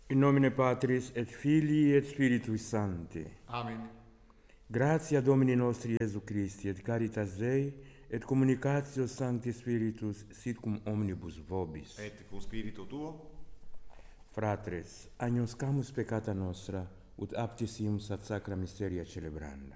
In nomine Patris et Filii et Spiritui Sancti. Amen. Gratia Domini nostri Iesu Christi et caritas Dei et communicatio Sancti Spiritus sit cum omnibus vobis. Et cum spiritu tuo, Fratres, agnoscamus peccata nostra ut aptisimus ad sacra mysteria celebranda.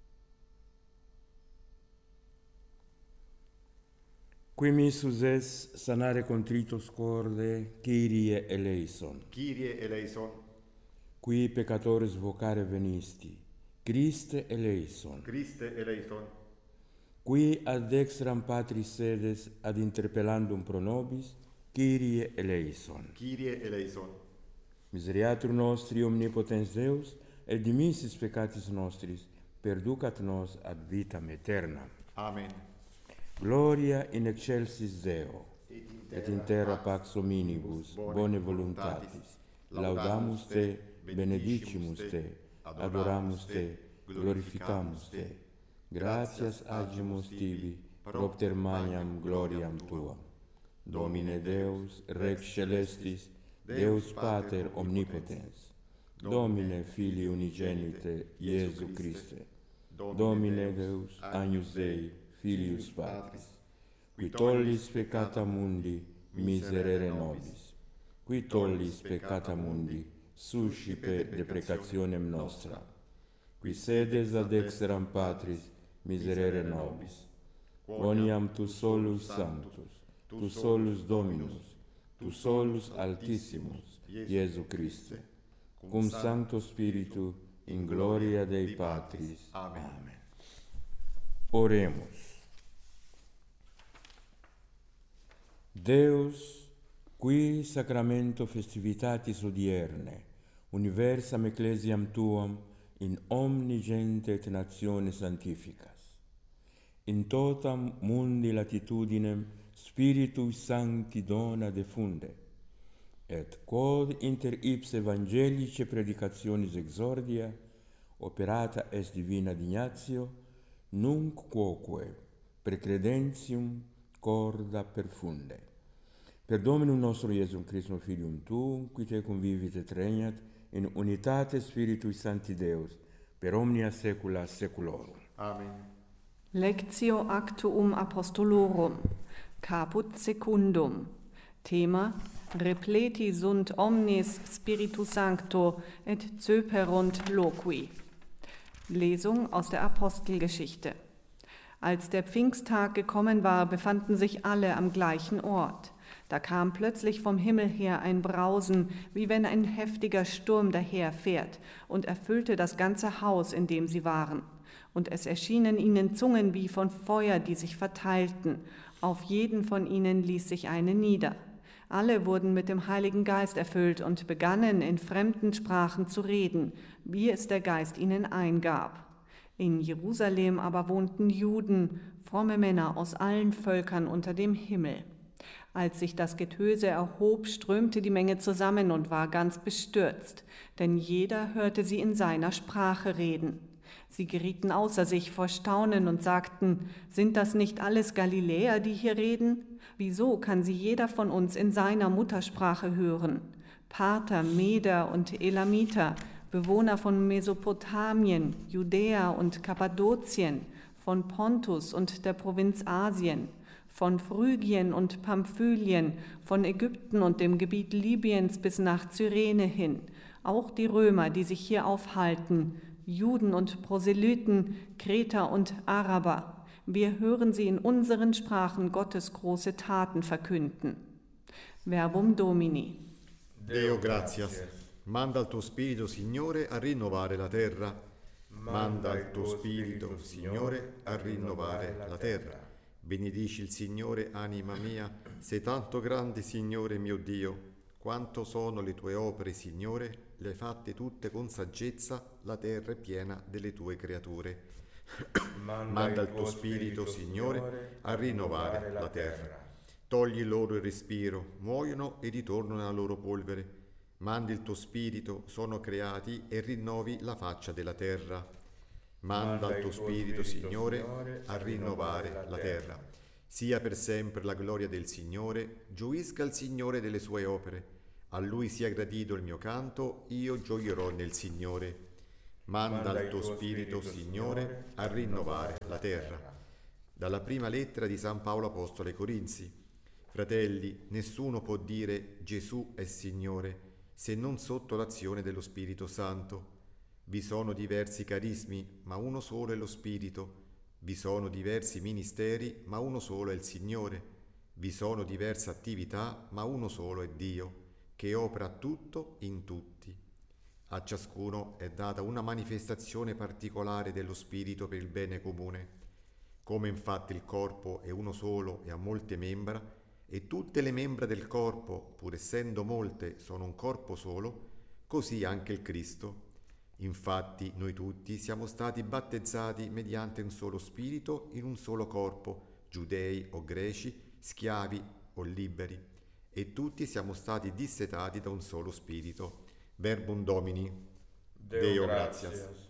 Qui missus es sanare contritos corde, Kyrie eleison. Kyrie eleison, Qui peccatores vocare venisti, Christe eleison. Christe eleison, Qui ad dextram Patris sedes ad interpellandum pro nobis, Kyrie eleison. Kyrie eleison, Miseriatur nostri omnipotens Deus, et dimissis peccatis nostris, perducat nos ad vitam aeternam. Amen. Gloria in excelsis Deo, et in terra pax hominibus, bone voluntatis. Laudamus te, benedicimus te, adoramus te, glorificamus te. Gratias agimus tibi, propter magnam gloriam tuam. Domine Deus, Rex celestis, Deus Pater omnipotens, Domine Filii unigenite, Iesu Christe, Domine Deus, Agnus Dei, Filius Patris, qui tollis peccata mundi, miserere nobis, qui tollis peccata mundi, suscipe deprecationem nostra, qui sedes ad dexteram Patris, miserere nobis, quoniam tu solus sanctus, tu solus Dominus, tu solus Altissimus, Iesu Christe, cum Sancto Spiritu, in gloria Dei Patris. Amen. Oremus. Deus, qui sacramento festivitatis odierne, universam ecclesiam tuam in omni gente et natione sanctificas. In totam mundi latitudinem Spiritui Sancti dona defunde, et quod inter ipse evangelice predicationis exordia, operata est divina dignatio, nunc quoque precredentium corda perfunde. Per Dominum nostrum Iesum Christum Filium Tuum, qui te convivit et regnat in unitate Spiritui Sancti Deus, per omnia saecula saeculorum. Amen. Lectio Actuum Apostolorum, Caput Secundum. Thema: Repleti sunt omnes Spiritu Sancto et coeperunt loqui. Lesung aus der Apostelgeschichte. Als der Pfingsttag gekommen war, befanden sich alle am gleichen Ort. Da kam plötzlich vom Himmel her ein Brausen, wie wenn ein heftiger Sturm daherfährt, und erfüllte das ganze Haus, in dem sie waren. Und es erschienen ihnen Zungen wie von Feuer, die sich verteilten. Auf jeden von ihnen ließ sich eine nieder. Alle wurden mit dem Heiligen Geist erfüllt und begannen in fremden Sprachen zu reden, wie es der Geist ihnen eingab. In Jerusalem aber wohnten Juden, fromme Männer aus allen Völkern unter dem Himmel. Als sich das Getöse erhob, strömte die Menge zusammen und war ganz bestürzt, denn jeder hörte sie in seiner Sprache reden. Sie gerieten außer sich vor Staunen und sagten: Sind das nicht alles Galiläer, die hier reden? Wieso kann sie jeder von uns in seiner Muttersprache hören? Parther, Meder und Elamiter, Bewohner von Mesopotamien, Judäa und Kappadokien, von Pontus und der Provinz Asien, von Phrygien und Pamphylien, von Ägypten und dem Gebiet Libyens bis nach Cyrene hin, auch die Römer, die sich hier aufhalten, Juden und Proselyten, Kreter und Araber. Wir hören sie in unseren Sprachen Gottes große Taten verkünden. Verbum Domini. Deo gratias. Manda il tuo Spirito, Signore, a rinnovare la terra. Manda il tuo Spirito, Signore, a rinnovare la terra. Benedici il Signore, anima mia, sei tanto grande, Signore mio Dio. Quanto sono le tue opere, Signore, le hai fatte tutte con saggezza, la terra è piena delle tue creature. Manda il tuo Spirito, Signore, a rinnovare la terra. Togli loro il respiro, muoiono e ritornano alla loro polvere. Mandi il tuo Spirito, sono creati e rinnovi la faccia della terra. Manda il tuo Spirito, Signore, a rinnovare la terra. Sia per sempre la gloria del Signore, gioisca il Signore delle sue opere. A Lui sia gradito il mio canto, io gioierò nel Signore. Manda il tuo Spirito, Signore, a rinnovare la terra. Dalla prima lettera di San Paolo Apostolo ai Corinzi. Fratelli, nessuno può dire Gesù è Signore se non sotto l'azione dello Spirito Santo. Vi sono diversi carismi, ma uno solo è lo Spirito. Vi sono diversi ministeri, ma uno solo è il Signore. Vi sono diverse attività, ma uno solo è Dio, che opera tutto in tutti. A ciascuno è data una manifestazione particolare dello Spirito per il bene comune. Come infatti il corpo è uno solo e ha molte membra, e tutte le membra del corpo, pur essendo molte, sono un corpo solo, così anche il Cristo. Infatti noi tutti siamo stati battezzati mediante un solo Spirito in un solo corpo, giudei o greci, schiavi o liberi, e tutti siamo stati dissetati da un solo Spirito. Verbum Domini. Deo gratias.